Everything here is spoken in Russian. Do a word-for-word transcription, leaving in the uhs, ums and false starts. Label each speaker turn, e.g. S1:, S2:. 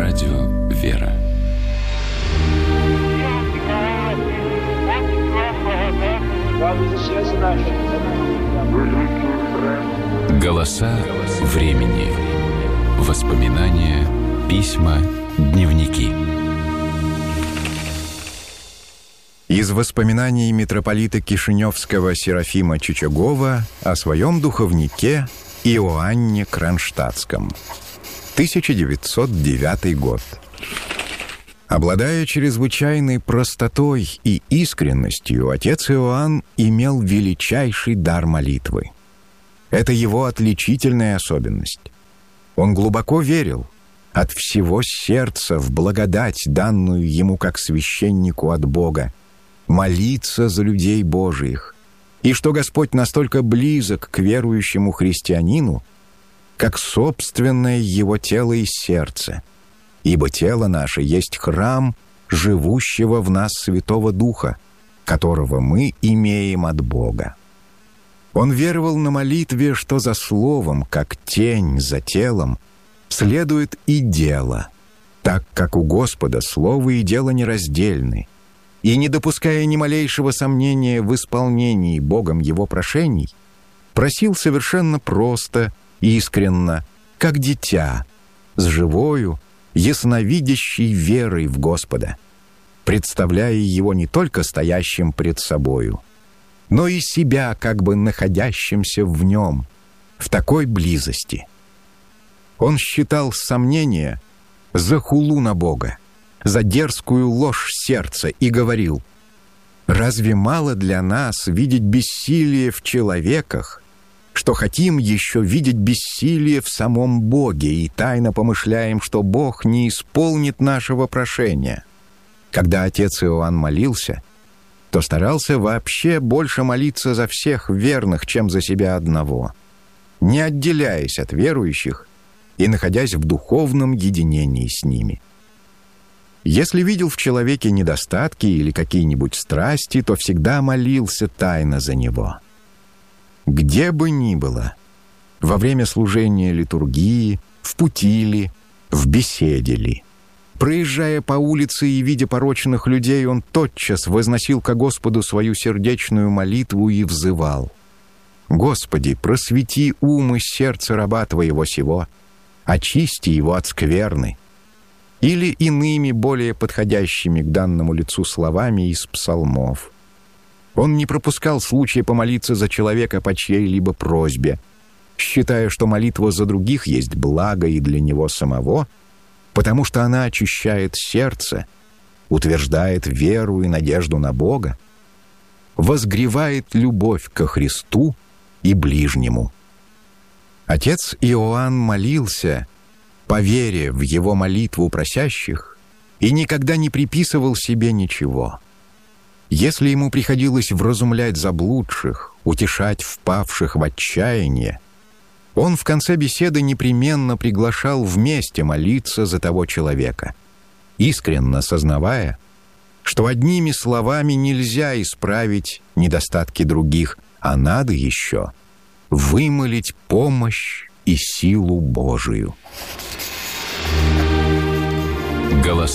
S1: радио «Вера». Голоса времени. Воспоминания, письма, дневники.
S2: Из воспоминаний митрополита Кишиневского Серафима Чичагова о своем духовнике Иоанне Кронштадтском. тысяча девятьсот девятый год. Обладая чрезвычайной простотой и искренностью, отец Иоанн имел величайший дар молитвы. Это его отличительная особенность. Он глубоко верил от всего сердца в благодать, данную ему как священнику от Бога, молиться за людей Божиих, и что Господь настолько близок к верующему христианину, как собственное его тело и сердце, ибо тело наше есть храм живущего в нас Святого Духа, которого мы имеем от Бога. Он веровал на молитве, что за словом, как тень за телом, следует и дело, так как у Господа слово и дело нераздельны, и, не допуская ни малейшего сомнения в исполнении Богом его прошений, просил совершенно просто, искренно, как дитя, с живою, ясновидящей верой в Господа, представляя его не только стоящим пред собою, но и себя как бы находящимся в нем, в такой близости. Он считал сомнения за хулу на Бога, за дерзкую ложь сердца и говорил: «Разве мало для нас видеть бессилие в человеках, что хотим еще видеть бессилие в самом Боге и тайно помышляем, что Бог не исполнит нашего прошения?» Когда отец Иоанн молился, то старался вообще больше молиться за всех верных, чем за себя одного, не отделяясь от верующих и находясь в духовном единении с ними. Если видел в человеке недостатки или какие-нибудь страсти, то всегда молился тайно за него. Где бы ни было, во время служения литургии, в пути ли, в беседе ли, проезжая по улице и видя порочных людей, он тотчас возносил ко Господу свою сердечную молитву и взывал: «Господи, просвети ум и сердце раба Твоего сего, очисти его от скверны». Или иными, более подходящими к данному лицу словами из псалмов. Он не пропускал случая помолиться за человека по чьей-либо просьбе, считая, что молитва за других есть благо и для него самого, потому что она очищает сердце, утверждает веру и надежду на Бога, возгревает любовь ко Христу и ближнему. Отец Иоанн молился, по вере в его молитву просящих, и никогда не приписывал себе ничего. Если ему приходилось вразумлять заблудших, утешать впавших в отчаяние, он в конце беседы непременно приглашал вместе молиться за того человека, искренне сознавая, что одними словами нельзя исправить недостатки других, а надо еще вымолить помощь и силу Божию.
S1: Голоса